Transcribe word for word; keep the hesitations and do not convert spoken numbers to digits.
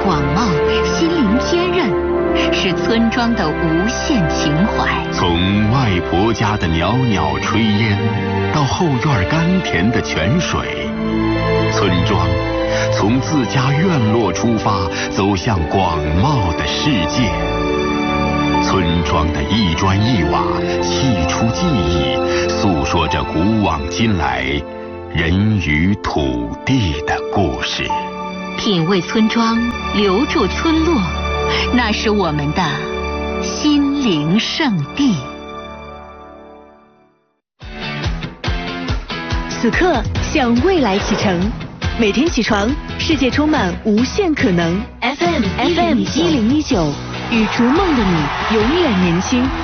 广袤，心灵坚韧，是村庄的无限情怀。 从外婆家的袅袅炊烟，到后院甘甜的泉水，村庄从自家院落出发，走向广袤的世界。村庄的一砖一瓦，砌出记忆，诉说着古往今来人与土地的故事。 品味村庄，留住村落，那是我们的心灵圣地。 此刻向未来启程，每天起床，世界充满无限可能。F M F M 一零一九，与逐梦的你永远年轻。